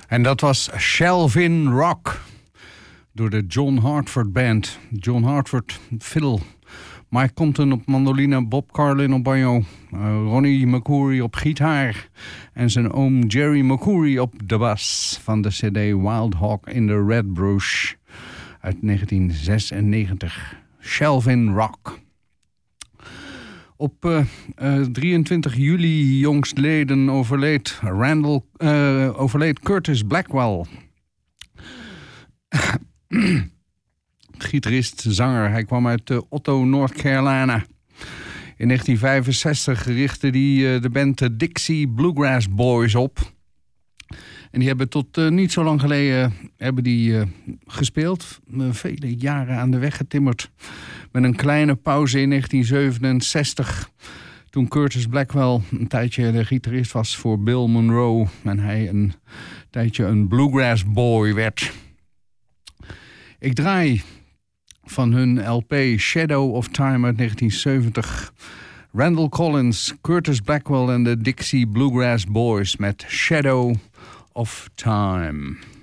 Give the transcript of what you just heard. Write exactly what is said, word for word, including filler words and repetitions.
En dat was Shelvin Rock door de John Hartford Band. John Hartford, fiddle. Mike Compton op mandoline, Bob Carlin op banjo, uh, Ronnie McCoury op gitaar en zijn oom Jerry McCoury op de bas van de cd Wild Hawk in the Red Brush uit negentien zesennegentig. Shelvin Rock. Op uh, uh, drieëntwintig juli jongstleden overleed, Randall, uh, overleed Curtis Blackwell. Gitarist, zanger. Hij kwam uit uh, Otto, North Carolina. In negentien vijfenzestig richtte hij uh, de band uh, Dixie Bluegrass Boys op. En die hebben tot uh, niet zo lang geleden hebben die, uh, gespeeld. Uh, vele jaren aan de weg getimmerd. Met een kleine pauze in negentien zevenenzestig. Toen Curtis Blackwell een tijdje de gitarist was voor Bill Monroe. En hij een tijdje een bluegrass boy werd. Ik draai van hun L P Shadow of Time uit negentien zeventig. Randall Collins, Curtis Blackwell en de Dixie Bluegrass Boys met Shadow of Time.